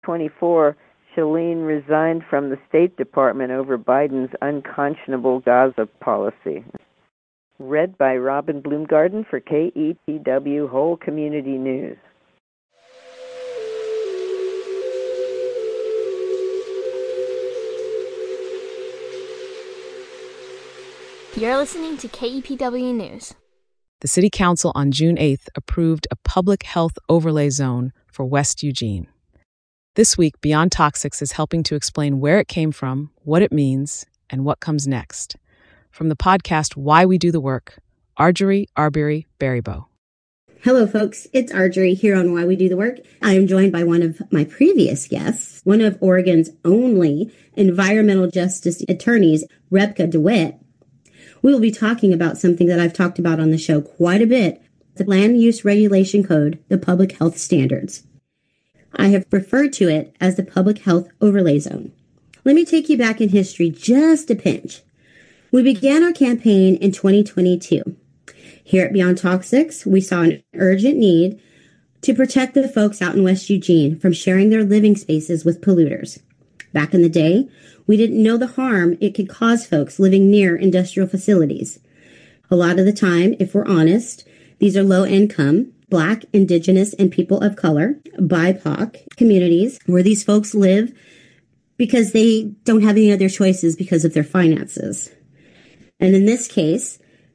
24, Shalene resigned from the State Department over Biden's unconscionable Gaza policy. Read by Robin Bloomgarden for KEPW Whole Community News. You're listening to KEPW News. The City Council on June 8th approved a public health overlay zone for West Eugene. This week, Beyond Toxics is helping to explain where it came from, what it means, and what comes next. From the podcast Why We Do the Work, Argery Arbery Berrybow. Hello, folks. It's Argery here on Why We Do the Work. I am joined by one of my previous guests, one of Oregon's only environmental justice attorneys, Rebecca DeWitt. We will be talking about something that I've talked about on the show quite a bit, the Land Use Regulation Code, the Public Health Standards. I have referred to it as the Public Health Overlay Zone. Let me take you back in history just a pinch. We began our campaign in 2022. Here at Beyond Toxics, we saw an urgent need to protect the folks out in West Eugene from sharing their living spaces with polluters. Back in the day, we didn't know the harm it could cause folks living near industrial facilities. A lot of the time, if we're honest, these are low-income, Black, Indigenous, and people of color, BIPOC communities where these folks live because they don't have any other choices because of their finances. And in this case,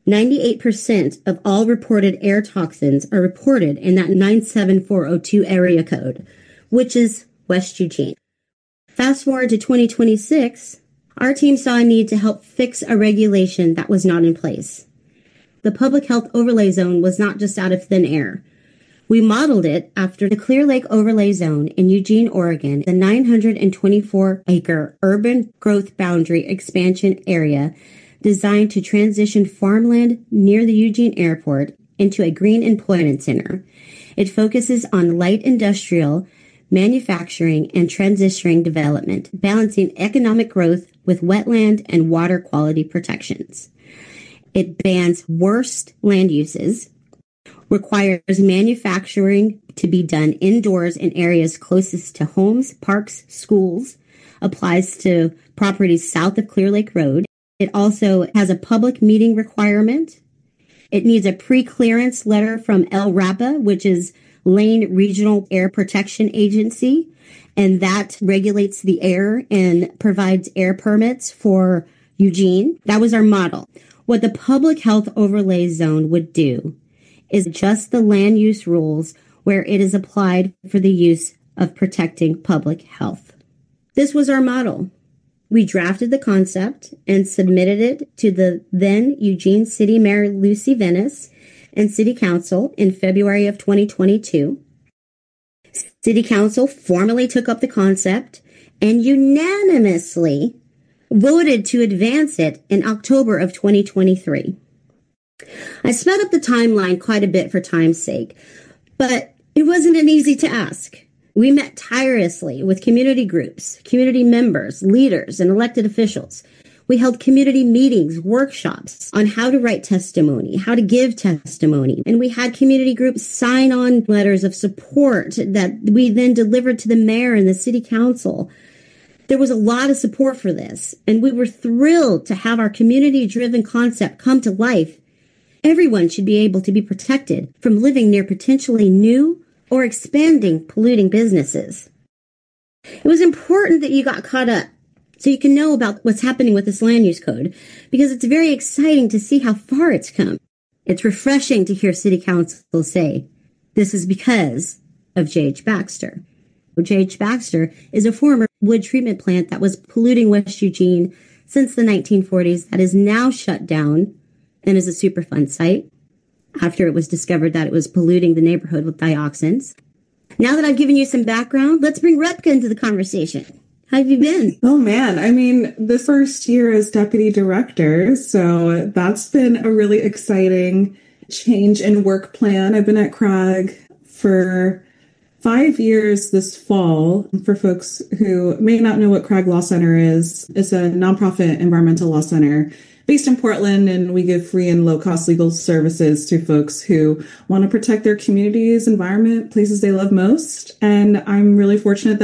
98% of all reported air toxins are reported in that 97402 area code, which is West Eugene. Fast forward to 2026, our team saw a need to help fix a regulation that was not in place. The Public Health Overlay Zone was not just out of thin air. We modeled it after the Clear Lake Overlay Zone in Eugene, Oregon, the 924-acre urban growth boundary expansion area designed to transition farmland near the Eugene Airport into a green employment center. It focuses on light industrial, manufacturing, and transitioning development, balancing economic growth with wetland and water quality protections. It bans worst land uses, requires manufacturing to be done indoors in areas closest to homes, parks, schools, applies to properties south of Clear Lake Road. It also has a public meeting requirement. It needs a pre-clearance letter from LRAPA, which is Lane Regional Air Protection Agency, and that regulates the air and provides air permits for Eugene. That was our model. What the Public Health Overlay Zone would do is adjust the land use rules where it is applied for the use of protecting public health. This was our model. We drafted the concept and submitted it to the then Eugene City Mayor Lucy Venice and City Council in February of 2022. City Council formally took up the concept and unanimously voted to advance it in October of 2023. I sped up the timeline quite a bit for time's sake, but it wasn't an easy task. We met tirelessly with community groups, community members, leaders, and elected officials. We held community meetings, workshops on how to write testimony, how to give testimony. And we had community groups sign on letters of support that we then delivered to the mayor and the city council. There was a lot of support for this, and we were thrilled to have our community-driven concept come to life. Everyone should be able to be protected from living near potentially new or expanding polluting businesses. It was important that you got caught up so you can know about what's happening with this land use code, because it's very exciting to see how far it's come. It's refreshing to hear City Council say, this is because of J.H. Baxter. J.H. Baxter is a former wood treatment plant that was polluting West Eugene since the 1940s that is now shut down and is a Superfund site after it was discovered that it was polluting the neighborhood with dioxins. Now that I've given you some background, let's bring Rebecca into the conversation. How have you been? Oh, man. I mean, the first year as deputy director, so that's been a really exciting change in work plan. I've been at CRAG for 5 years this fall. For folks who may not know what CRAG Law Center is, it's a nonprofit environmental law center based in Portland, and we give free and low-cost legal services to folks who want to protect their communities, environment, places they love most. And I'm really fortunate that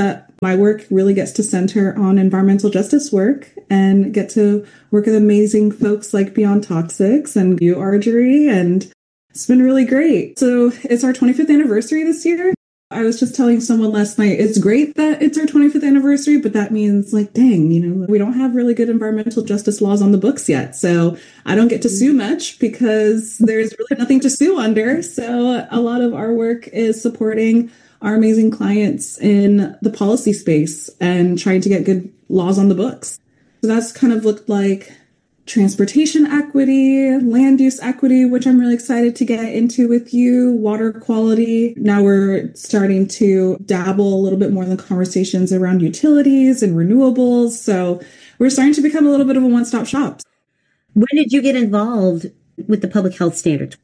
My work really gets to center on environmental justice work and get to work with amazing folks like Beyond Toxics and you, Archery, and it's been really great. So it's our 25th anniversary this year. I was just telling someone last night, it's great that it's our 25th anniversary, but that means like, dang, we don't have really good environmental justice laws on the books yet. So I don't get to sue much because there's really nothing to sue under. So a lot of our work is supporting our amazing clients in the policy space and trying to get good laws on the books. So that's kind of looked like transportation equity, land use equity, which I'm really excited to get into with you, water quality. Now we're starting to dabble a little bit more in the conversations around utilities and renewables. So we're starting to become a little bit of a one-stop shop. When did you get involved with the public health standards?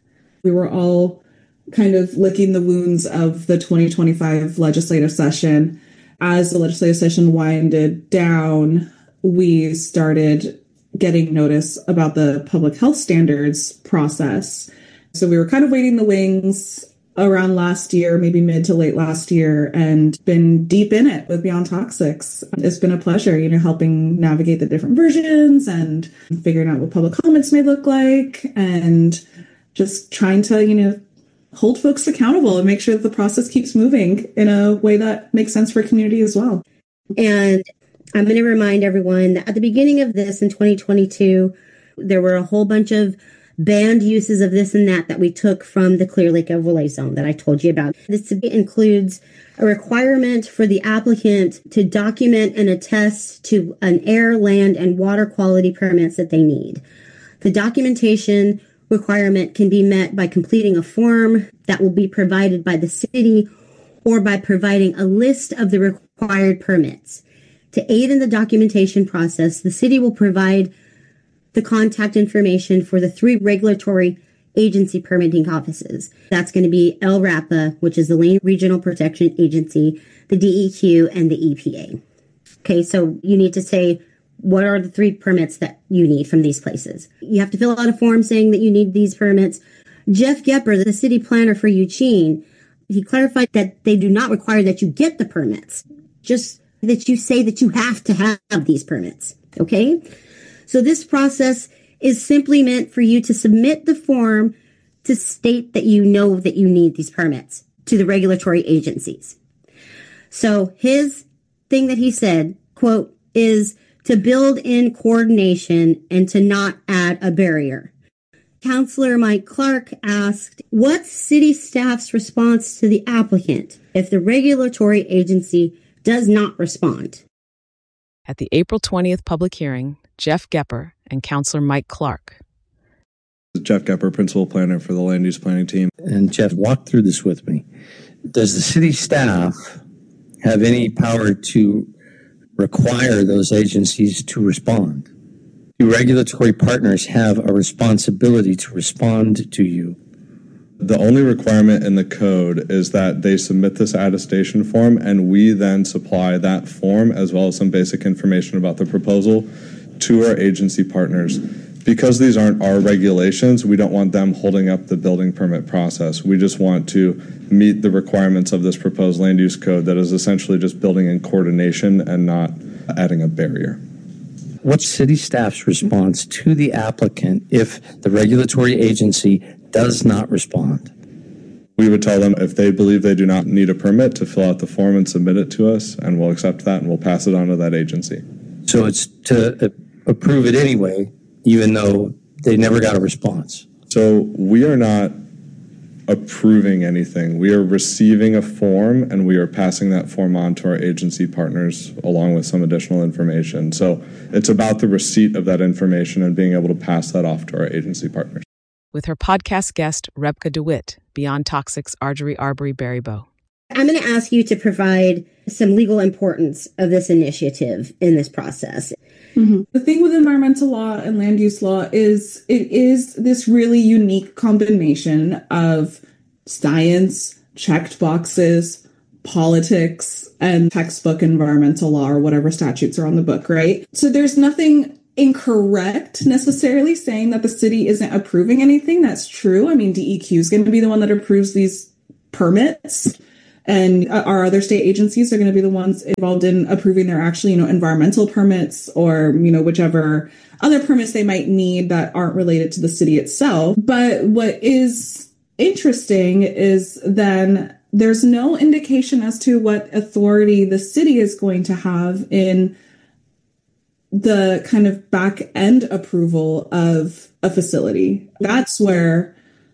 We were all kind of licking the wounds of the 2025 legislative session. As the legislative session winded down, we started getting notice about the public health standards process. So we were kind of waiting the wings around last year, maybe mid to late last year, and been deep in it with Beyond Toxics. It's been a pleasure, helping navigate the different versions and figuring out what public comments may look like and just trying to, hold folks accountable and make sure that the process keeps moving in a way that makes sense for community as well. And I'm going to remind everyone that at the beginning of this in 2022, there were a whole bunch of banned uses of this and that we took from the Clear Lake Overlay Zone that I told you about. This includes a requirement for the applicant to document and attest to an air, land, and water quality permits that they need. The documentation requirement can be met by completing a form that will be provided by the city or by providing a list of the required permits. To aid in the documentation process, the city will provide the contact information for the 3 regulatory agency permitting offices. That's going to be LRAPA, which is the Lane Regional Protection Agency, the DEQ, and the EPA. Okay, so you need to say, what are the 3 permits that you need from these places? You have to fill out a form saying that you need these permits. Jeff Gepper, the city planner for Eugene, he clarified that they do not require that you get the permits, just that you say that you have to have these permits. Okay? So this process is simply meant for you to submit the form to state that you know that you need these permits to the regulatory agencies. So his thing that he said, quote, is to build in coordination and to not add a barrier. Counselor Mike Clark asked, what's city staff's response to the applicant if the regulatory agency does not respond? At the April 20th public hearing, Jeff Gepper and Counselor Mike Clark. Jeff Gepper, Principal Planner for the Land Use Planning Team. And Jeff, walk through this with me. Does the city staff have any power to require those agencies to respond? Do regulatory partners have a responsibility to respond to you? The only requirement in the code is that they submit this attestation form and we then supply that form as well as some basic information about the proposal to our agency partners. Because these aren't our regulations, we don't want them holding up the building permit process. We just want to meet the requirements of this proposed land use code that is essentially just building in coordination and not adding a barrier. What's city staff's response to the applicant if the regulatory agency does not respond? We would tell them if they believe they do not need a permit to fill out the form and submit it to us, and we'll accept that and we'll pass it on to that agency. So it's to approve it anyway, even though they never got a response. So we are not approving anything. We are receiving a form and we are passing that form on to our agency partners along with some additional information. So it's about the receipt of that information and being able to pass that off to our agency partners. With her podcast guest, Rebecca DeWitt, Beyond Toxics Archery Arbery Berrybow. I'm going to ask you to provide some legal importance of this initiative in this process. Mm-hmm. The thing with environmental law and land use law is it is this really unique combination of science, checked boxes, politics, and textbook environmental law or whatever statutes are on the book, right? So there's nothing incorrect necessarily saying that the city isn't approving anything. That's true. I mean, DEQ is going to be the one that approves these permits. And our other state agencies are going to be the ones involved in approving their actually, environmental permits or, whichever other permits they might need that aren't related to the city itself. But what is interesting is then there's no indication as to what authority the city is going to have in the kind of back end approval of a facility. That's where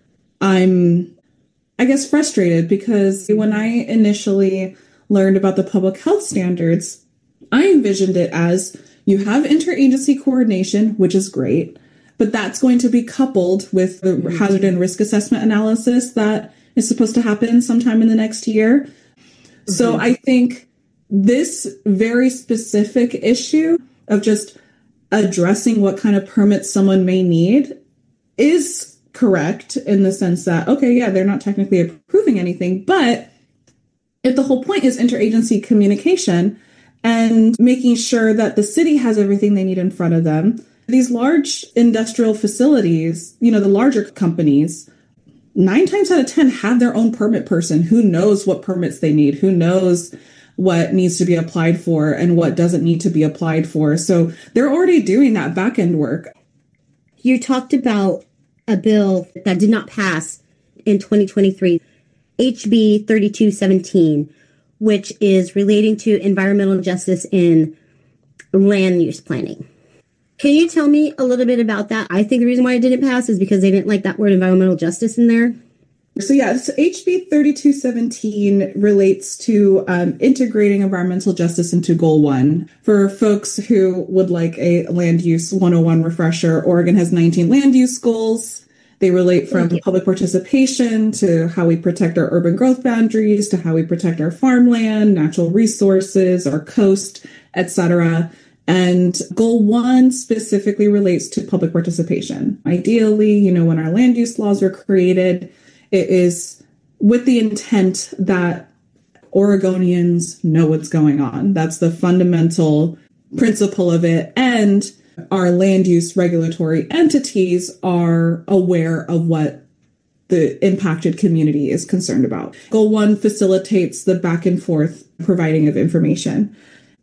I'm, I guess, frustrated, because when I initially learned about the public health standards, I envisioned it as you have interagency coordination, which is great, but that's going to be coupled with the hazard and risk assessment analysis that is supposed to happen sometime in the next year. So I think this very specific issue of just addressing what kind of permits someone may need is correct in the sense that, okay, yeah, they're not technically approving anything, but if the whole point is interagency communication and making sure that the city has everything they need in front of them, these large industrial facilities, the larger companies, 9 times out of 10 have their own permit person who knows what permits they need, who knows what needs to be applied for and what doesn't need to be applied for. So they're already doing that back end work. You talked about a bill that did not pass in 2023, HB 3217, which is relating to environmental justice in land use planning. Can you tell me a little bit about that? I think the reason why it didn't pass is because they didn't like that word environmental justice in there. So HB 3217 relates to integrating environmental justice into Goal 1. For folks who would like a land use 101 refresher, Oregon has 19 land use goals. They relate from public participation to how we protect our urban growth boundaries, to how we protect our farmland, natural resources, our coast, etc. And Goal 1 specifically relates to public participation. Ideally, when our land use laws were created, it is with the intent that Oregonians know what's going on. That's the fundamental principle of it. And our land use regulatory entities are aware of what the impacted community is concerned about. Goal 1 facilitates the back and forth providing of information.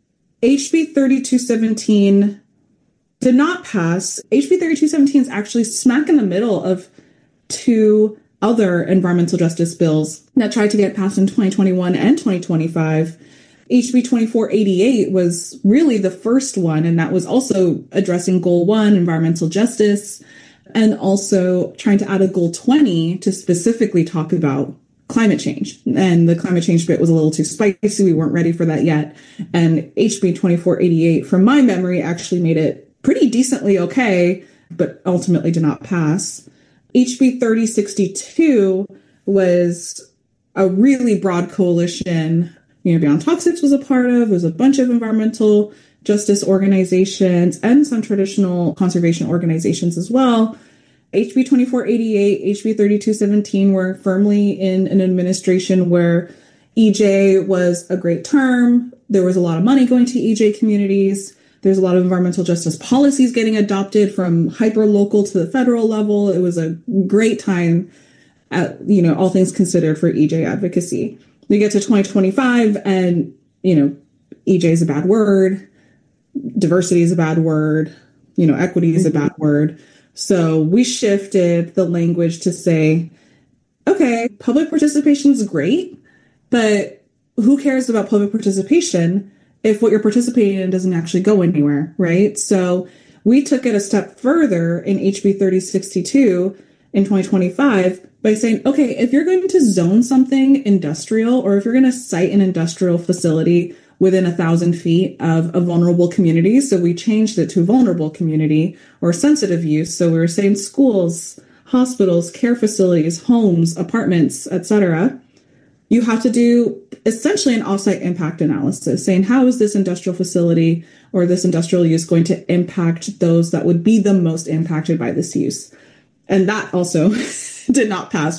HB 3217 did not pass. HB 3217 is actually smack in the middle of 2 other environmental justice bills that tried to get passed in 2021 and 2025. HB 2488 was really the first one, and that was also addressing Goal 1, environmental justice, and also trying to add a Goal 20 to specifically talk about climate change. And the climate change bit was a little too spicy. We weren't ready for that yet. And HB 2488, from my memory, actually made it pretty decently okay, but ultimately did not pass. HB 3062 was a really broad coalition. Beyond Toxics was a part of. There was a bunch of environmental justice organizations and some traditional conservation organizations as well. HB 2488, HB 3217 were firmly in an administration where EJ was a great term. There was a lot of money going to EJ communities. There's a lot of environmental justice policies getting adopted from hyper-local to the federal level. It was a great time, all things considered, for EJ advocacy. We get to 2025 and, EJ is a bad word. Diversity is a bad word. Equity is a bad word. So we shifted the language to say, okay, public participation is great, but who cares about public participation if what you're participating in doesn't actually go anywhere, right? So we took it a step further in HB 3062 in 2025 by saying, okay, if you're going to zone something industrial, or if you're going to cite an industrial facility within 1,000 feet of a vulnerable community, so we changed it to vulnerable community or sensitive use. So we were saying schools, hospitals, care facilities, homes, apartments, etc. You have to do essentially an offsite impact analysis, saying how is this industrial facility or this industrial use going to impact those that would be the most impacted by this use. And that also did not pass.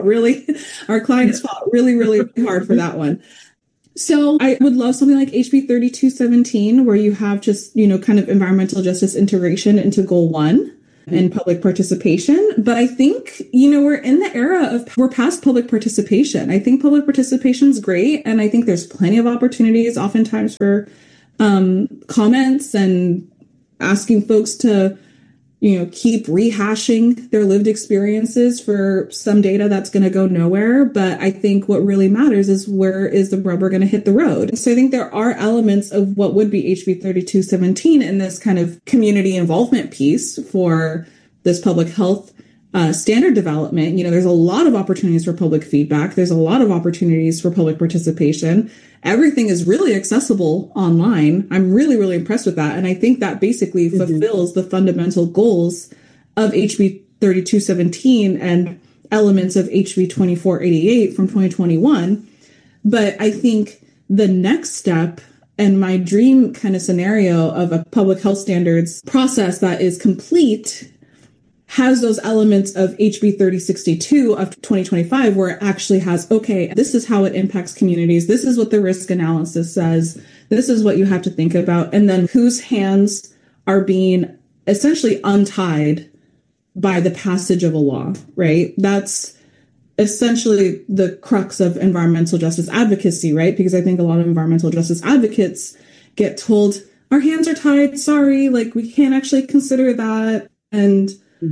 Our clients fought really, really hard for that one. So I would love something like HB 3217, where you have just, kind of environmental justice integration into Goal 1. in public participation. But I think, we're in the era we're past public participation. I think public participation is great. And I think there's plenty of opportunities oftentimes for comments and asking folks to, keep rehashing their lived experiences for some data that's going to go nowhere. But I think what really matters is where is the rubber going to hit the road. So I think there are elements of what would be HB 3217 in this kind of community involvement piece for this public health standard development. There's a lot of opportunities for public feedback. There's a lot of opportunities for public participation. Everything is really accessible online. I'm really, really impressed with that. And I think that basically fulfills the fundamental goals of HB 3217 and elements of HB 2488 from 2021. But I think the next step and my dream kind of scenario of a public health standards process that is complete has those elements of HB 3062 of 2025, where it actually has, okay, this is how it impacts communities. This is what the risk analysis says. This is what you have to think about. And then whose hands are being essentially untied by the passage of a law, right? That's essentially the crux of environmental justice advocacy, right? Because I think a lot of environmental justice advocates get told, our hands are tied, sorry, we can't actually consider that. And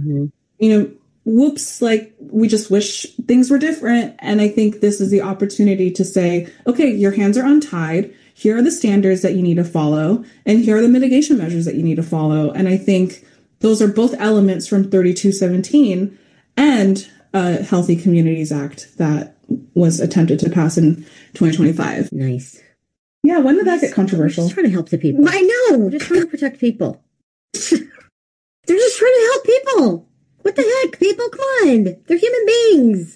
whoops, we just wish things were different. And I think this is the opportunity to say, okay, your hands are untied. Here are the standards that you need to follow. And here are the mitigation measures that you need to follow. And I think those are both elements from 3217 and Healthy Communities Act that was attempted to pass in 2025. Nice. Yeah, when did that get controversial? We're just trying to help the people. I know. We're just trying to protect people. They're just trying to help people. What the heck, people? Come on. They're human beings.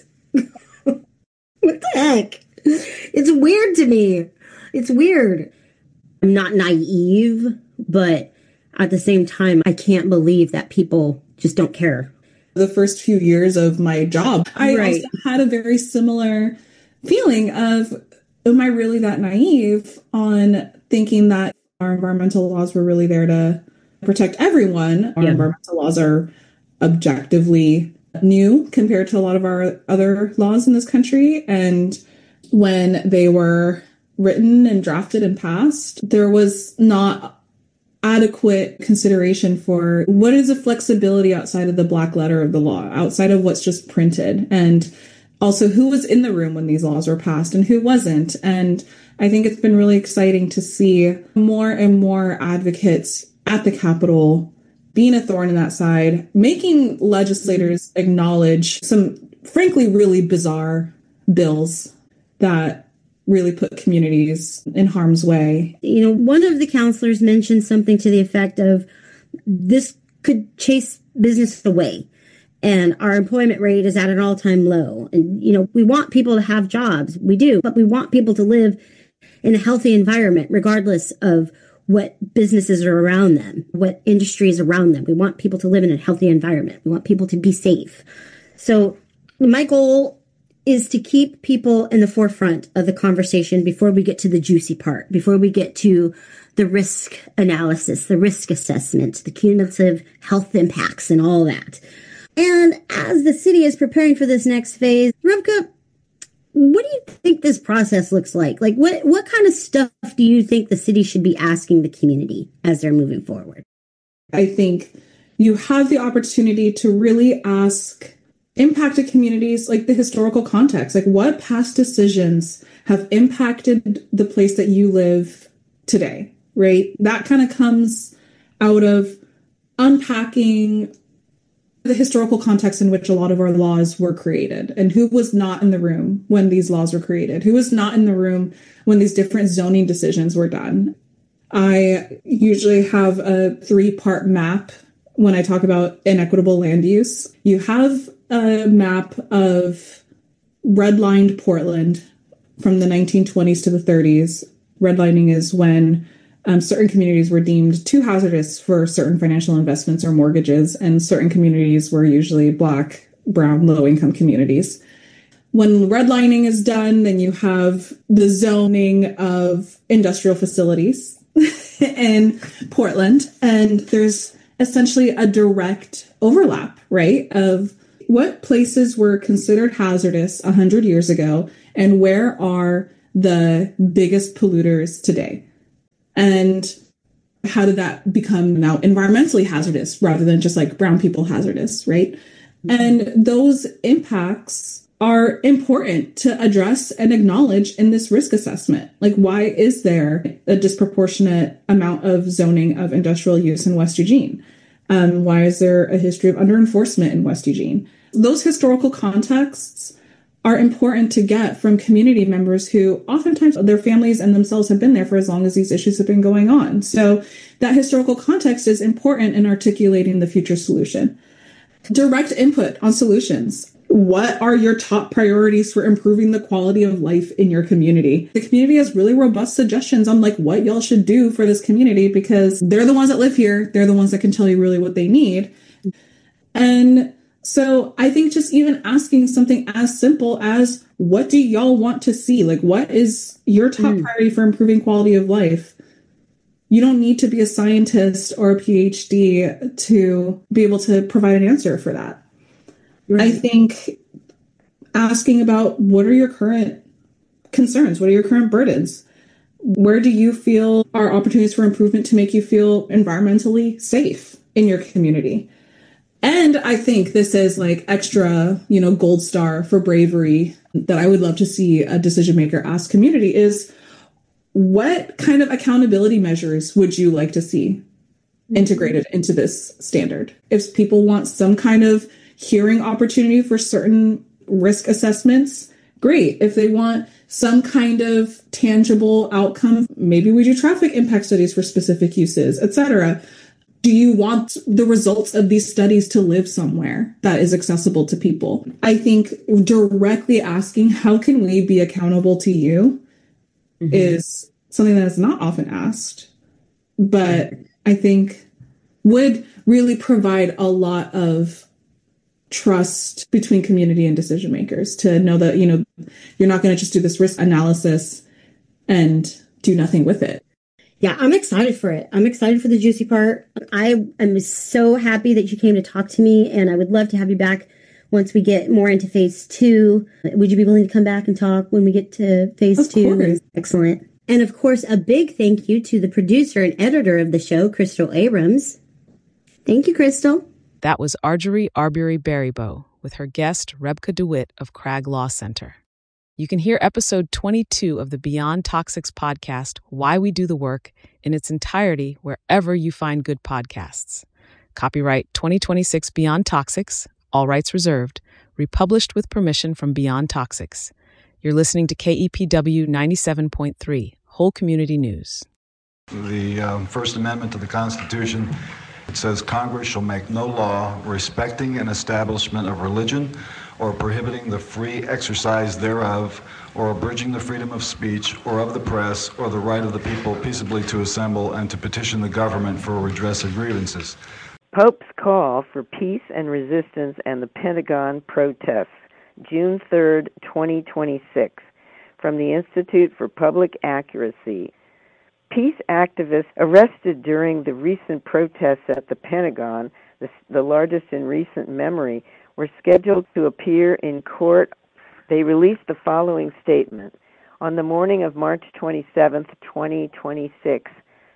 What the heck? It's weird to me. It's weird. I'm not naive, but at the same time, I can't believe that people just don't care. The first few years of my job, I also had a very similar feeling of, am I really that naive on thinking that our environmental laws were really there to protect everyone? Our environmental laws are objectively new compared to a lot of our other laws in this country. And when they were written and drafted and passed, there was not adequate consideration for what is the flexibility outside of the black letter of the law, outside of what's just printed, and also who was in the room when these laws were passed and who wasn't. And I think it's been really exciting to see more and more advocates at the Capitol being a thorn in that side, making legislators acknowledge some, frankly, really bizarre bills that really put communities in harm's way. One of the counselors mentioned something to the effect of this could chase business away. And our employment rate is at an all-time low. And, we want people to have jobs. We do. But we want people to live in a healthy environment, regardless of what businesses are around them, what industry is around them. We want people to live in a healthy environment. We want people to be safe. So my goal is to keep people in the forefront of the conversation before we get to the juicy part, before we get to the risk analysis, the risk assessment, the cumulative health impacts and all that. And as the city is preparing for this next phase, Rebecca, what do you think this process looks like? What kind of stuff do you think the city should be asking the community as they're moving forward? I think you have the opportunity to really ask impacted communities, the historical context, what past decisions have impacted the place that you live today, right? That kind of comes out of unpacking the historical context in which a lot of our laws were created, and who was not in the room when these laws were created, who was not in the room when these different zoning decisions were done. I usually have a 3-part map when I talk about inequitable land use. You have a map of redlined Portland from the 1920s to the 30s. Redlining is when certain communities were deemed too hazardous for certain financial investments or mortgages, and certain communities were usually Black, brown, low-income communities. When redlining is done, then you have the zoning of industrial facilities in Portland, and there's essentially a direct overlap, right, of what places were considered hazardous 100 years ago and where are the biggest polluters today. And how did that become now environmentally hazardous rather than just like brown people hazardous, right? And those impacts are important to address and acknowledge in this risk assessment. Like, why is there a disproportionate amount of zoning of industrial use in West Eugene? Why is there a history of under-enforcement in West Eugene? Those historical contexts are important to get from community members who oftentimes their families and themselves have been there for as long as these issues have been going on. So that historical context is important in articulating the future solution. Direct input on solutions. What are your top priorities for improving the quality of life in your community? The community has really robust suggestions on like what y'all should do for this community because they're the ones that live here. They're the ones that can tell you really what they need. And so I think just even asking something as simple as what do y'all want to see? Like, what is your top priority for improving quality of life? You don't need to be a scientist or a PhD to be able to provide an answer for that. Right. I think asking about what are your current concerns? What are your current burdens? Where do you feel are opportunities for improvement to make you feel environmentally safe in your community? And I think this is like extra, gold star for bravery that I would love to see a decision maker ask community is what kind of accountability measures would you like to see integrated into this standard? If people want some kind of hearing opportunity for certain risk assessments, great. If they want some kind of tangible outcome, maybe we do traffic impact studies for specific uses, etc. Do you want the results of these studies to live somewhere that is accessible to people? I think directly asking, how can we be accountable to you is something that is not often asked, but I think would really provide a lot of trust between community and decision makers to know that, you're not going to just do this risk analysis and do nothing with it. Yeah, I'm excited for it. I'm excited for the juicy part. I am so happy that you came to talk to me, and I would love to have you back once we get more into phase 2. Would you be willing to come back and talk when we get to phase 2? Of course. Excellent. And of course, a big thank you to the producer and editor of the show, Crystal Abrams. Thank you, Crystal. That was Arjorie Arbery Berrybow with her guest, Rebecca DeWitt of Crag Law Center. You can hear episode 22 of the Beyond Toxics podcast, Why We Do the Work, in its entirety wherever you find good podcasts. Copyright 2026 Beyond Toxics, all rights reserved, republished with permission from Beyond Toxics. You're listening to KEPW 97.3, Whole Community News. The First Amendment to the Constitution, it says Congress shall make no law respecting an establishment of religion or prohibiting the free exercise thereof, or abridging the freedom of speech or of the press, or the right of the people peaceably to assemble and to petition the government for redress of grievances. Pope's call for peace and resistance and the Pentagon protests, June 3rd, 2026, from the Institute for Public Accuracy. Peace activists arrested during the recent protests at the Pentagon, the largest in recent memory, were scheduled to appear in court. They released the following statement. On the morning of March 27, 2026,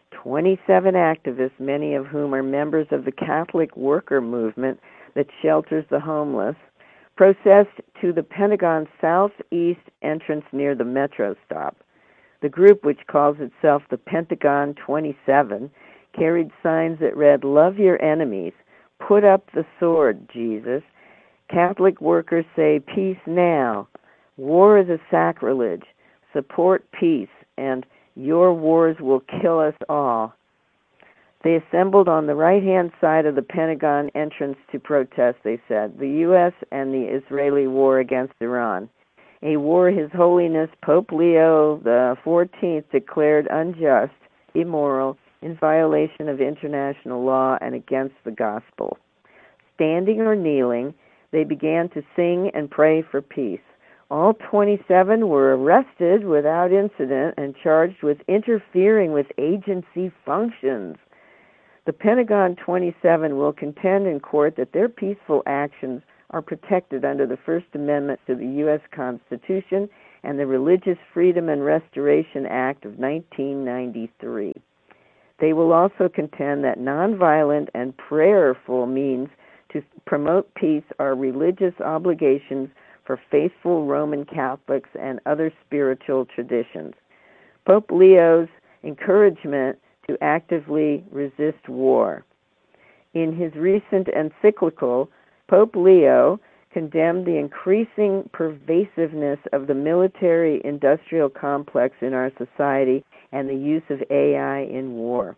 27 activists, many of whom are members of the Catholic worker movement that shelters the homeless, processed to the Pentagon's southeast entrance near the metro stop. The group, which calls itself the Pentagon 27, carried signs that read, "Love your enemies, put up the sword, Jesus. Catholic workers say peace now. War is a sacrilege. Support peace, and your wars will kill us all." They assembled on the right-hand side of the Pentagon entrance to protest, they said, the U.S. and the Israeli war against Iran, a war His Holiness Pope Leo XIV declared unjust, immoral, in violation of international law and against the gospel. Standing or kneeling, they began to sing and pray for peace. All 27 were arrested without incident and charged with interfering with agency functions. The Pentagon 27 will contend in court that their peaceful actions are protected under the First Amendment to the U.S. Constitution and the Religious Freedom and Restoration Act of 1993. They will also contend that nonviolent and prayerful means to promote peace are religious obligations for faithful Roman Catholics and other spiritual traditions. Pope Leo's encouragement to actively resist war. In his recent encyclical, Pope Leo condemned the increasing pervasiveness of the military-industrial complex in our society and the use of AI in war.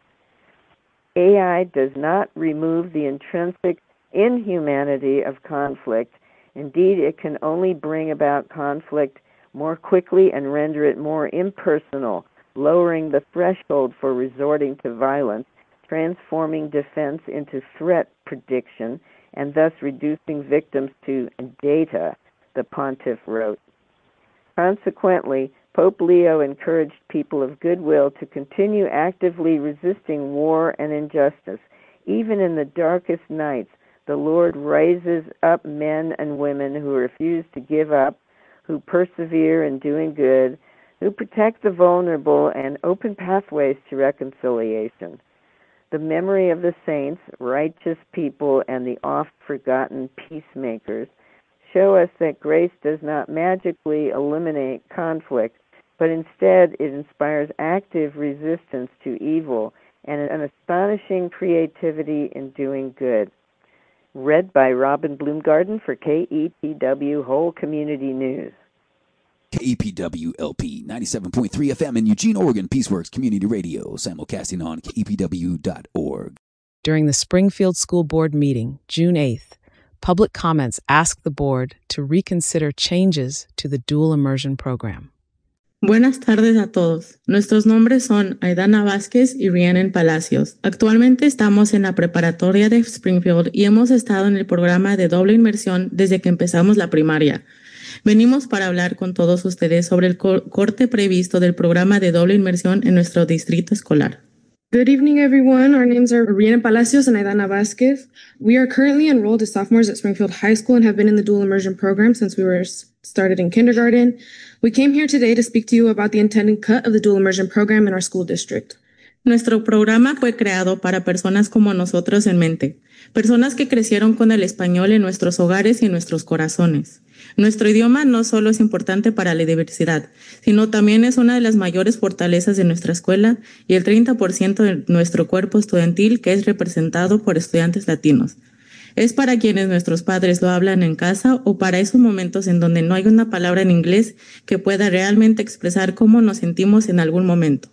AI does not remove the intrinsic inhumanity of conflict. Indeed, it can only bring about conflict more quickly and render it more impersonal, lowering the threshold for resorting to violence, transforming defense into threat prediction, and thus reducing victims to data, the pontiff wrote. Consequently, Pope Leo encouraged people of goodwill to continue actively resisting war and injustice. Even in the darkest nights, the Lord raises up men and women who refuse to give up, who persevere in doing good, who protect the vulnerable and open pathways to reconciliation. The memory of the saints, righteous people, and the oft-forgotten peacemakers show us that grace does not magically eliminate conflict, but instead it inspires active resistance to evil and an astonishing creativity in doing good. Read by Robin Bloomgarden for KEPW Whole Community News. KEPW LP 97.3 FM in Eugene, Oregon, Peaceworks Community Radio, simulcasting on kepw.org. During the Springfield School Board meeting, June 8th, public comments asked the board to reconsider changes to the dual immersion program. Buenas tardes a todos. Nuestros nombres son Aidana Vázquez y Rhiannon Palacios. Actualmente estamos en la preparatoria de Springfield y hemos estado en el programa de doble inmersión desde que empezamos la primaria. Venimos para hablar con todos ustedes sobre el corte previsto del programa de doble inmersión en nuestro distrito escolar. Good evening, everyone. Our names are Rhiannon Palacios and Aidana Vázquez. We are currently enrolled as sophomores at Springfield High School and have been in the dual immersion program since we were started in kindergarten. We came here today to speak to you about the intended cut of the dual immersion program in our school district. Nuestro programa fue creado para personas como nosotros en mente, personas que crecieron con el español en nuestros hogares y en nuestros corazones. Nuestro idioma no solo es importante para la diversidad, sino también es una de las mayores fortalezas de nuestra escuela y el 30% de nuestro cuerpo estudiantil que es representado por estudiantes latinos. Es para quienes nuestros padres lo hablan en casa o para esos momentos en donde no hay una palabra en inglés que pueda realmente expresar cómo nos sentimos en algún momento.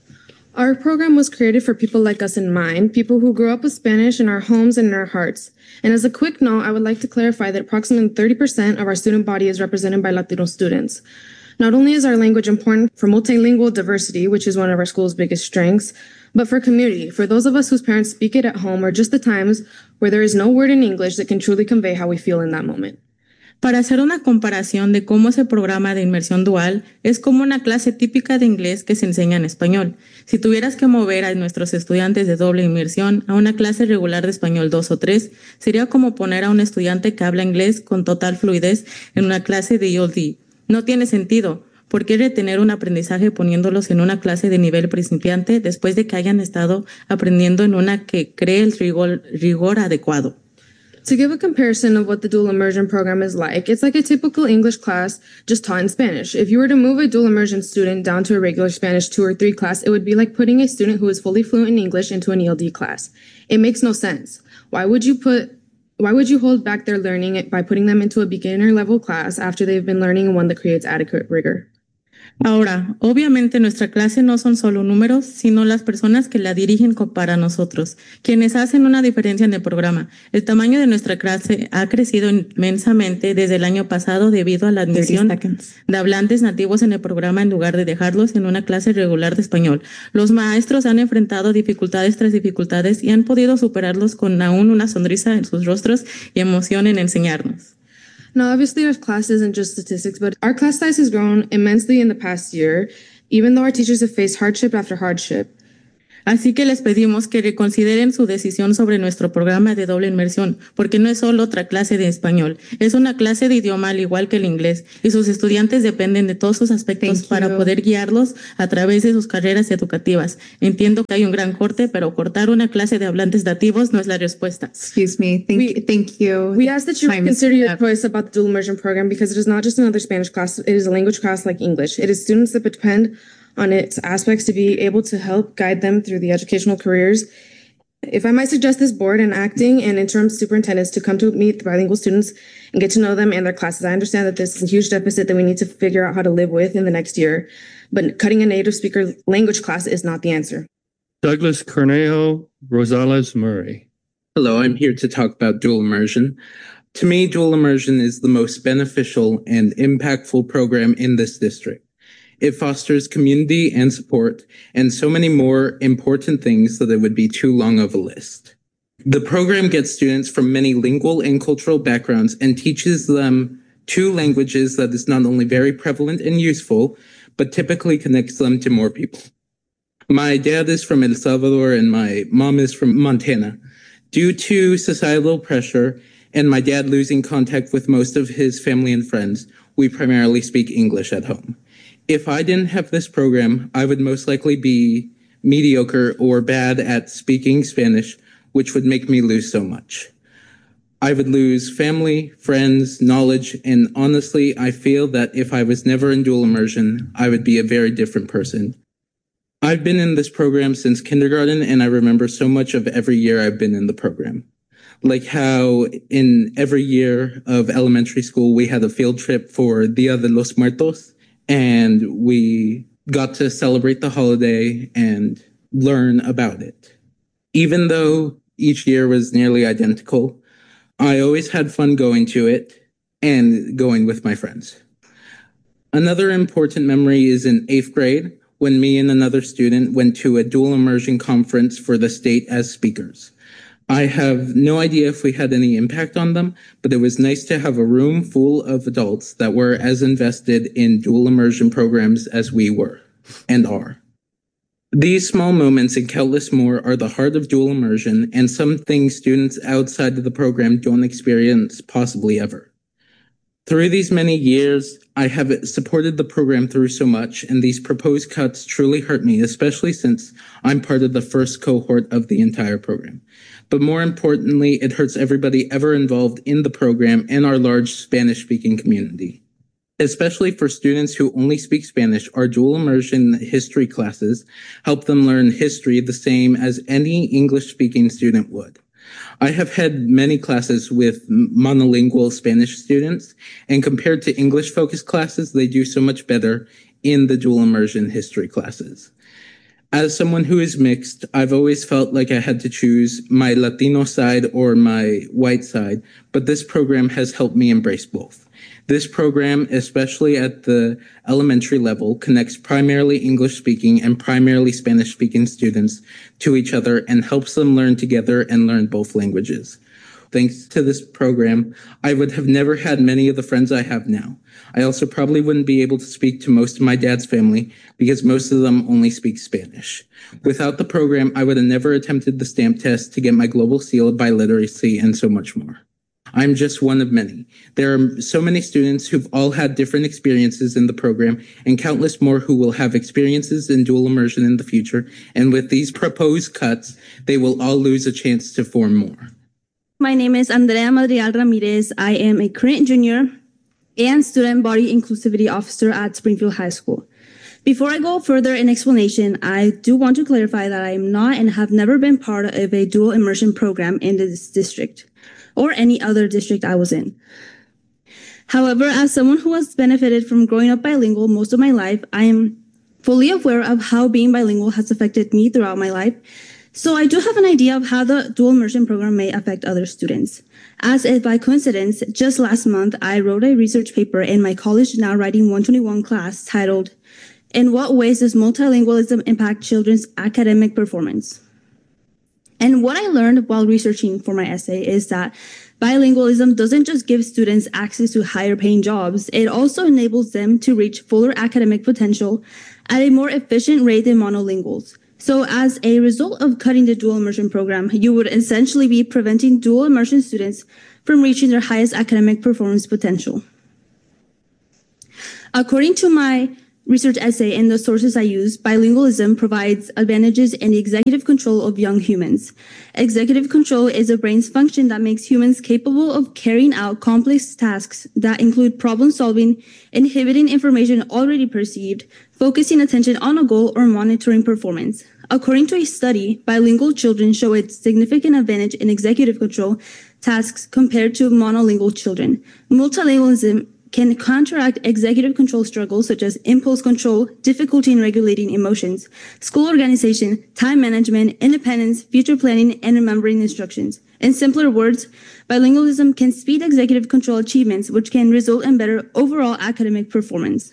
Our program was created for people like us in mind, people who grew up with Spanish in our homes and in our hearts. And as a quick note, I would like to clarify that approximately 30% of our student body is represented by Latino students. Not only is our language important for multilingual diversity, which is one of our school's biggest strengths, but for community, for those of us whose parents speak it at home or just the times where there is no word in English that can truly convey how we feel in that moment. Para hacer una comparación de cómo ese programa de inmersión dual es como una clase típica de inglés que se enseña en español. Si tuvieras que mover a nuestros estudiantes de doble inmersión a una clase regular de español 2 o 3, sería como poner a un estudiante que habla inglés con total fluidez en una clase de ELD. No tiene sentido. ¿Por qué retener un aprendizaje poniéndolos en una clase de nivel principiante después de que hayan estado aprendiendo en una que cree el rigor adecuado? To give a comparison of what the dual immersion program is like, it's like a typical English class just taught in Spanish. If you were to move a dual immersion student down to a regular Spanish 2 or 3 class, it would be like putting a student who is fully fluent in English into an ELD class. It makes no sense. Why would you hold back their learning by putting them into a beginner level class after they've been learning in one that creates adequate rigor? Ahora, obviamente nuestra clase no son solo números, sino las personas que la dirigen para nosotros, quienes hacen una diferencia en el programa. El tamaño de nuestra clase ha crecido inmensamente desde el año pasado debido a la admisión de hablantes nativos en el programa en lugar de dejarlos en una clase regular de español. Los maestros han enfrentado dificultades tras dificultades y han podido superarlos con aún una sonrisa en sus rostros y emoción en enseñarnos. Now, obviously, our class isn't just statistics, but our class size has grown immensely in the past year, even though our teachers have faced hardship after hardship. Así que les pedimos que reconsideren su decisión sobre nuestro programa de doble inmersión, porque no es solo otra clase de español, es una clase de idioma al igual que el inglés, y sus estudiantes dependen de todos sus aspectos para poder guiarlos a través de sus carreras educativas. Entiendo que hay un gran corte, pero cortar una clase de hablantes nativos no es la respuesta. Excuse me. Thank you. We ask that you consider your choice about the dual immersion program because it is not just another Spanish class, it is a language class like English. It is students that depend on its aspects to be able to help guide them through the educational careers. If I might suggest this board and acting and interim superintendents to come to meet the bilingual students and get to know them and their classes. I understand that this is a huge deficit that we need to figure out how to live with in the next year, but cutting a native speaker language class is not the answer. Douglas Cornejo Rosales Murray. Hello, I'm here to talk about dual immersion. To me, dual immersion is the most beneficial and impactful program in this district. It fosters community and support, and so many more important things that it would be too long of a list. The program gets students from many lingual and cultural backgrounds and teaches them two languages that is not only very prevalent and useful, but typically connects them to more people. My dad is from El Salvador and my mom is from Montana. Due to societal pressure and my dad losing contact with most of his family and friends, we primarily speak English at home. If I didn't have this program, I would most likely be mediocre or bad at speaking Spanish, which would make me lose so much. I would lose family, friends, knowledge, and honestly, I feel that if I was never in dual immersion, I would be a very different person. I've been in this program since kindergarten, and I remember so much of every year I've been in the program. Like how in every year of elementary school, we had a field trip for Dia de los Muertos, and we got to celebrate the holiday and learn about it. Even though each year was nearly identical, I always had fun going to it and going with my friends. Another important memory is in 8th grade when me and another student went to a dual immersion conference for the state as speakers. I have no idea if we had any impact on them, but it was nice to have a room full of adults that were as invested in dual immersion programs as we were and are. These small moments and countless more are the heart of dual immersion and some things students outside of the program don't experience possibly ever. Through these many years, I have supported the program through so much, and these proposed cuts truly hurt me, especially since I'm part of the first cohort of the entire program. But more importantly, it hurts everybody ever involved in the program and our large Spanish-speaking community. Especially for students who only speak Spanish, our dual immersion history classes help them learn history the same as any English-speaking student would. I have had many classes with monolingual Spanish students, and compared to English-focused classes, they do so much better in the dual immersion history classes. As someone who is mixed, I've always felt like I had to choose my Latino side or my white side, but this program has helped me embrace both. This program, especially at the elementary level, connects primarily English-speaking and primarily Spanish-speaking students to each other and helps them learn together and learn both languages. Thanks to this program, I would have never had many of the friends I have now. I also probably wouldn't be able to speak to most of my dad's family because most of them only speak Spanish. Without the program, I would have never attempted the stamp test to get my global seal of biliteracy and so much more. I'm just one of many. There are so many students who've all had different experiences in the program and countless more who will have experiences in dual immersion in the future. And with these proposed cuts, they will all lose a chance to form more. My name is Andrea Madrigal Ramirez. I am a current junior and student body inclusivity officer at Springfield High School. Before I go further in explanation, I do want to clarify that I am not and have never been part of a dual immersion program in this district or any other district I was in. However, as someone who has benefited from growing up bilingual most of my life, I am fully aware of how being bilingual has affected me throughout my life. So I do have an idea of how the dual immersion program may affect other students. As if by coincidence, just last month, I wrote a research paper in my College Now Writing 121 class titled, "In What Ways Does Multilingualism Impact Children's Academic Performance?" And what I learned while researching for my essay is that bilingualism doesn't just give students access to higher paying jobs, it also enables them to reach fuller academic potential at a more efficient rate than monolinguals. So as a result of cutting the dual immersion program, you would essentially be preventing dual immersion students from reaching their highest academic performance potential. According to my research essay and the sources I use, bilingualism provides advantages in the executive control of young humans. Executive control is a brain's function that makes humans capable of carrying out complex tasks that include problem solving, inhibiting information already perceived, focusing attention on a goal, or monitoring performance. According to a study, bilingual children show a significant advantage in executive control tasks compared to monolingual children. Multilingualism can counteract executive control struggles such as impulse control, difficulty in regulating emotions, school organization, time management, independence, future planning, and remembering instructions. In simpler words, bilingualism can speed executive control achievements, which can result in better overall academic performance.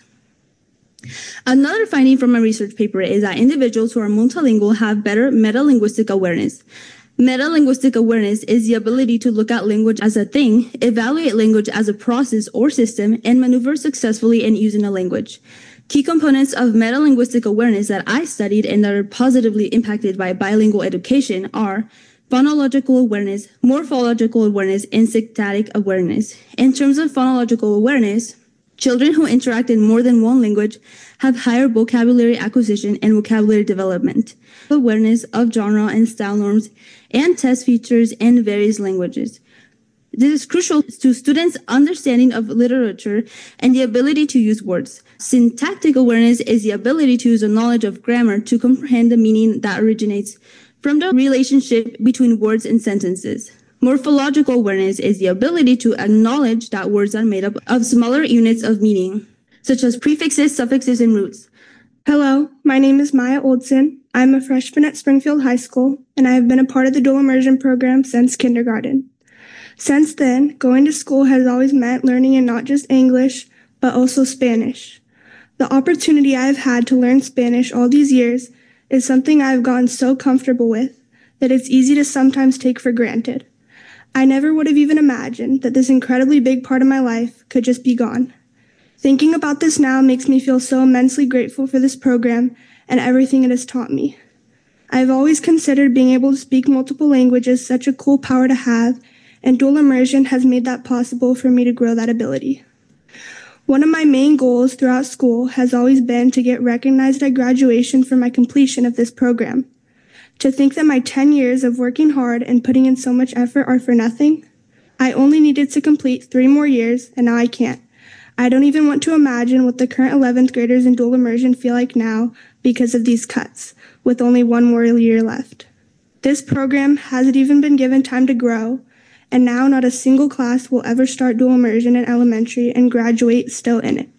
Another finding from my research paper is that individuals who are multilingual have better metalinguistic awareness. Metalinguistic awareness is the ability to look at language as a thing, evaluate language as a process or system, and maneuver successfully in using a language. Key components of metalinguistic awareness that I studied and that are positively impacted by bilingual education are phonological awareness, morphological awareness, and syntactic awareness. In terms of phonological awareness, children who interact in more than one language have higher vocabulary acquisition and vocabulary development. Awareness of genre and style norms and test features in various languages. This is crucial to students' understanding of literature and the ability to use words. Syntactic awareness is the ability to use a knowledge of grammar to comprehend the meaning that originates from the relationship between words and sentences. Morphological awareness is the ability to acknowledge that words are made up of smaller units of meaning, such as prefixes, suffixes, and roots. Hello, my name is Maya Oldson. I'm a freshman at Springfield High School, and I have been a part of the dual immersion program since kindergarten. Since then, going to school has always meant learning in not just English, but also Spanish. The opportunity I have had to learn Spanish all these years is something I have gotten so comfortable with that it's easy to sometimes take for granted. I never would have even imagined that this incredibly big part of my life could just be gone. Thinking about this now makes me feel so immensely grateful for this program and everything it has taught me. I've always considered being able to speak multiple languages such a cool power to have, and dual immersion has made that possible for me to grow that ability. One of my main goals throughout school has always been to get recognized at graduation for my completion of this program. To think that my 10 years of working hard and putting in so much effort are for nothing? I only needed to complete 3 more years, and now I can't. I don't even want to imagine what the current 11th graders in dual immersion feel like now because of these cuts, with only 1 more year left. This program hasn't even been given time to grow, and now not a single class will ever start dual immersion in elementary and graduate still in it.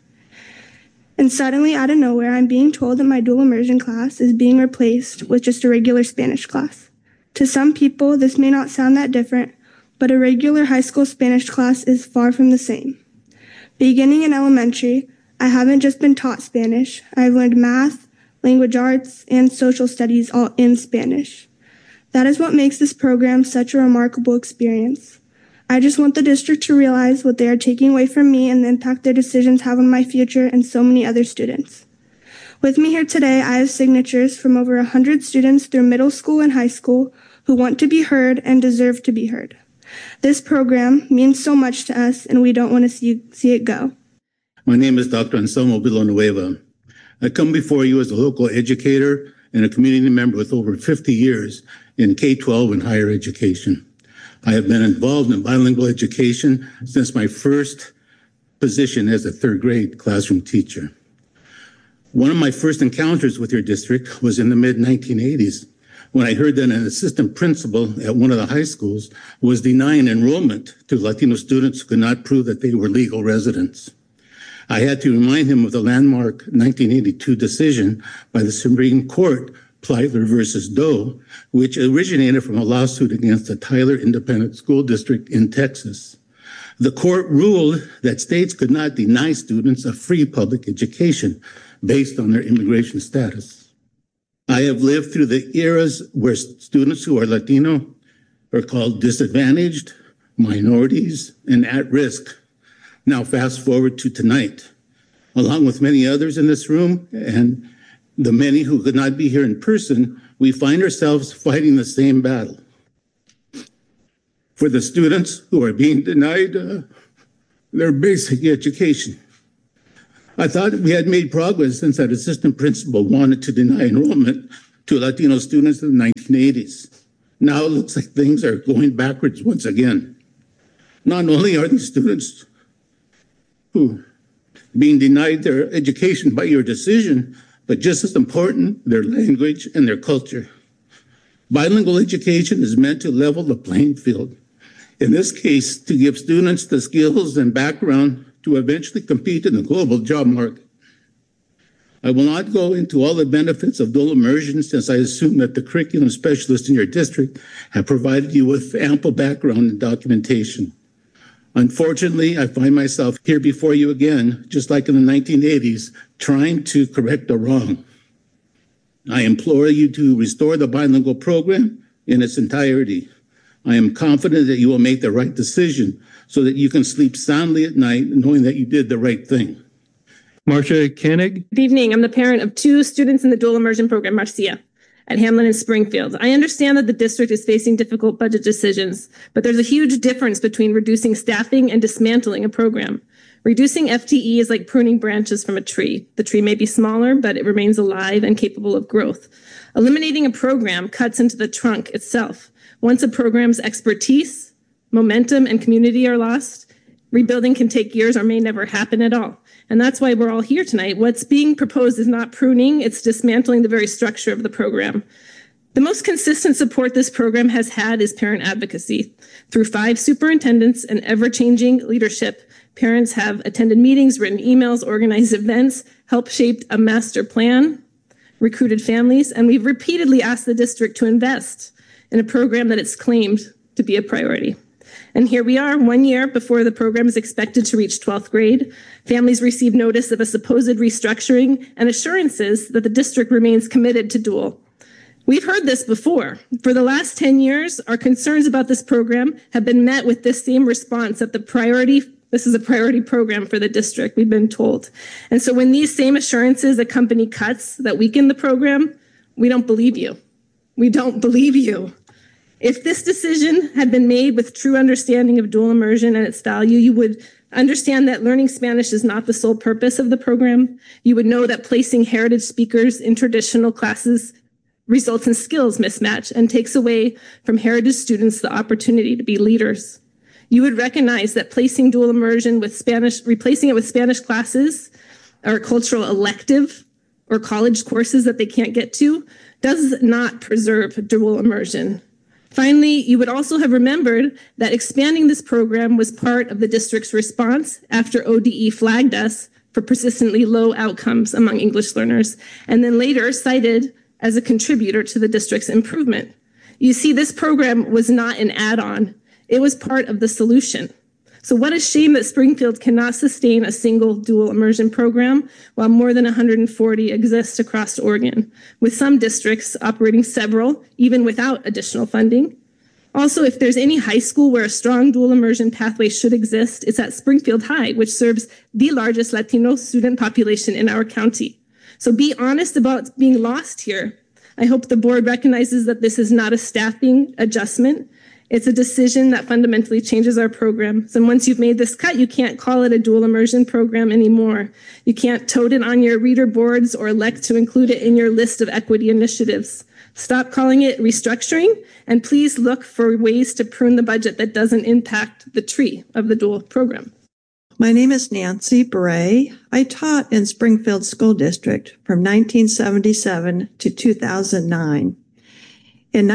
And suddenly, out of nowhere, I'm being told that my dual immersion class is being replaced with just a regular Spanish class. To some people, this may not sound that different, but a regular high school Spanish class is far from the same. Beginning in elementary, I haven't just been taught Spanish. I've learned math, language arts, and social studies all in Spanish. That is what makes this program such a remarkable experience. I just want the district to realize what they are taking away from me and the impact their decisions have on my future and so many other students. With me here today, I have signatures from over 100 students through middle school and high school who want to be heard and deserve to be heard. This program means so much to us, and we don't want to see it go. My name is Dr. Anselmo Villanueva. I come before you as a local educator and a community member with over 50 years in K-12 and higher education. I have been involved in bilingual education since my first position as a 3rd grade classroom teacher. One of my first encounters with your district was in the mid-1980s, when I heard that an assistant principal at one of the high schools was denying enrollment to Latino students who could not prove that they were legal residents. I had to remind him of the landmark 1982 decision by the Supreme Court, Plyler versus Doe, which originated from a lawsuit against the Tyler Independent School District in Texas. The court ruled that states could not deny students a free public education based on their immigration status. I have lived through the eras where students who are Latino are called disadvantaged, minorities, and at risk. Now fast forward to tonight. Along with many others in this room and the many who could not be here in person, we find ourselves fighting the same battle. For the students who are being denied their basic education. I thought we had made progress since that assistant principal wanted to deny enrollment to Latino students in the 1980s. Now it looks like things are going backwards once again. Not only are these students who being denied their education by your decision, but just as important, their language and their culture. Bilingual education is meant to level the playing field. In this case, to give students the skills and background to eventually compete in the global job market. I will not go into all the benefits of dual immersion since I assume that the curriculum specialists in your district have provided you with ample background and documentation. Unfortunately, I find myself here before you again, just like in the 1980s, trying to correct the wrong. I implore you to restore the bilingual program in its entirety. I am confident that you will make the right decision so that you can sleep soundly at night knowing that you did the right thing. Marcia Koenig. Good evening. I'm the parent of 2 students in the dual immersion program, Marcia, at Hamlin and Springfield. I understand that the district is facing difficult budget decisions, but there's a huge difference between reducing staffing and dismantling a program. Reducing FTE is like pruning branches from a tree. The tree may be smaller, but it remains alive and capable of growth. Eliminating a program cuts into the trunk itself. Once a program's expertise, momentum, and community are lost, rebuilding can take years or may never happen at all. And that's why we're all here tonight. What's being proposed is not pruning, it's dismantling the very structure of the program. The most consistent support this program has had is parent advocacy. Through 5 superintendents and ever-changing leadership, parents have attended meetings, written emails, organized events, helped shape a master plan, recruited families, and we've repeatedly asked the district to invest in a program that it's claimed to be a priority. And here we are, 1 year before the program is expected to reach 12th grade. Families receive notice of a supposed restructuring and assurances that the district remains committed to dual. We've heard this before. For the last 10 years, our concerns about this program have been met with this same response that this is a priority program for the district, we've been told. And so when these same assurances accompany cuts that weaken the program, we don't believe you. We don't believe you. If this decision had been made with true understanding of dual immersion and its value, you would understand that learning Spanish is not the sole purpose of the program. You would know that placing heritage speakers in traditional classes results in skills mismatch and takes away from heritage students the opportunity to be leaders. You would recognize that placing dual immersion with Spanish, replacing it with Spanish classes or a cultural elective or college courses that they can't get to does not preserve dual immersion. Finally, you would also have remembered that expanding this program was part of the district's response after ODE flagged us for persistently low outcomes among English learners, and then later cited as a contributor to the district's improvement. You see, this program was not an add-on. It was part of the solution. So what a shame that Springfield cannot sustain a single dual immersion program while more than 140 exist across Oregon, with some districts operating several, even without additional funding. Also, if there's any high school where a strong dual immersion pathway should exist, it's at Springfield High, which serves the largest Latino student population in our county. So be honest about being lost here. I hope the board recognizes that this is not a staffing adjustment. It's a decision that fundamentally changes our programs. And once you've made this cut, you can't call it a dual immersion program anymore. You can't tote it on your reader boards or elect to include it in your list of equity initiatives. Stop calling it restructuring, and please look for ways to prune the budget that doesn't impact the tree of the dual program. My name is Nancy Bray. I taught in Springfield School District from 1977 to 2009. In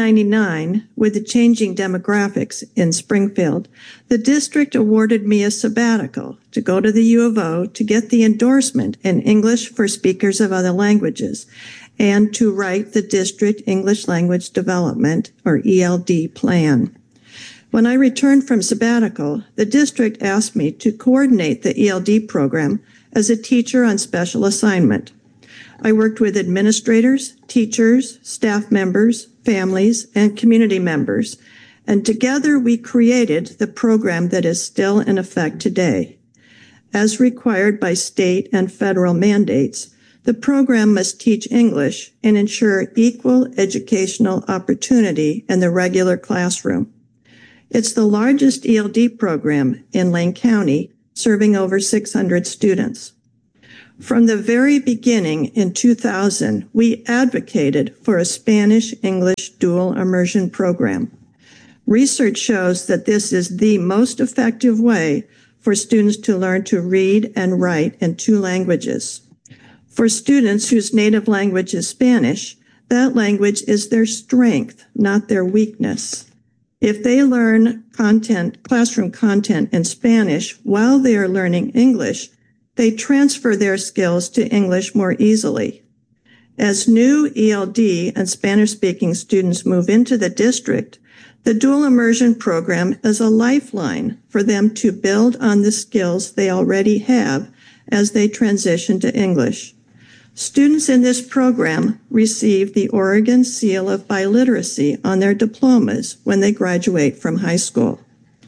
1999, with the changing demographics in Springfield, the district awarded me a sabbatical to go to the U of O to get the endorsement in English for speakers of other languages and to write the District English Language Development, or ELD, plan. When I returned from sabbatical, the district asked me to coordinate the ELD program as a teacher on special assignment. I worked with administrators, teachers, staff members, families, and community members, and together we created the program that is still in effect today. As required by state and federal mandates, The program must teach English and ensure equal educational opportunity in the regular classroom. It's the largest ELD program in Lane County, serving over 600 students. From the very beginning in 2000, we advocated for a Spanish-English dual immersion program. Research shows that this is the most effective way for students to learn to read and write in two languages. For students whose native language is Spanish, that language is their strength, not their weakness. If they learn classroom content in Spanish while they are learning English, they transfer their skills to English more easily. As new ELD and Spanish-speaking students move into the district, the dual immersion program is a lifeline for them to build on the skills they already have as they transition to English. Students in this program receive the Oregon Seal of Biliteracy on their diplomas when they graduate from high school.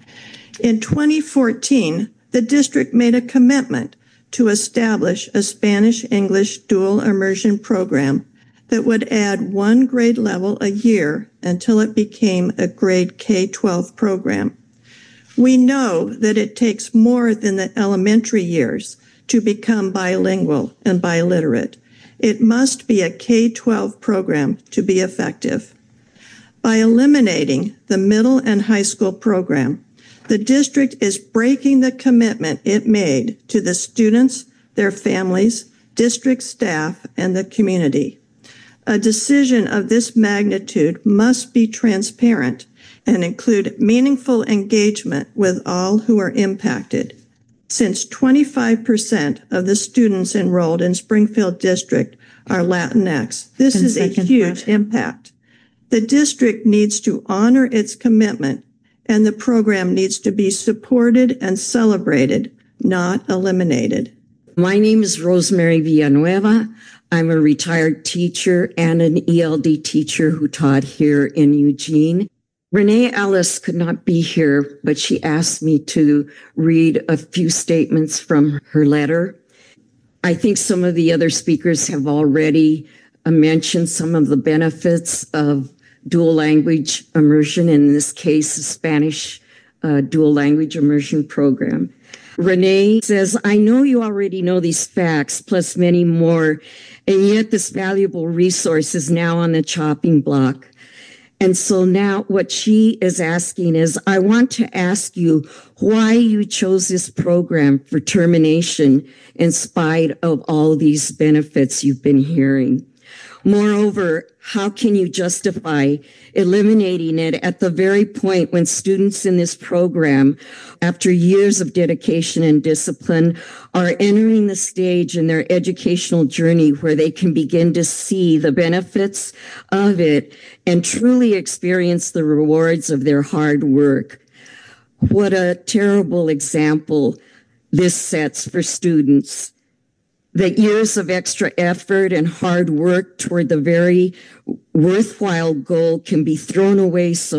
In 2014, the district made a commitment to establish a Spanish-English dual immersion program that would add one grade level a year until it became a grade K-12 program. We know that it takes more than the elementary years to become bilingual and biliterate. It must be a K-12 program to be effective. By eliminating the middle and high school program, the district is breaking the commitment it made to the students, their families, district staff, and the community. A decision of this magnitude must be transparent and include meaningful engagement with all who are impacted. Since 25% of the students enrolled in Springfield District are Latinx, this is a huge impact. The district needs to honor its commitment, and the program needs to be supported and celebrated, not eliminated. My name is Rosemary Villanueva. I'm a retired teacher and an ELD teacher who taught here in Eugene. Renee Ellis could not be here, but she asked me to read a few statements from her letter. I think some of the other speakers have already mentioned some of the benefits of dual language immersion, in this case, the Spanish dual language immersion program. Renee says, I know you already know these facts, plus many more, and yet this valuable resource is now on the chopping block. And so now what she is asking is, I want to ask you why you chose this program for termination in spite of all these benefits you've been hearing. Moreover, how can you justify eliminating it at the very point when students in this program, after years of dedication and discipline, are entering the stage in their educational journey where they can begin to see the benefits of it and truly experience the rewards of their hard work? What a terrible example this sets for students. That years of extra effort and hard work toward the very worthwhile goal can be thrown away so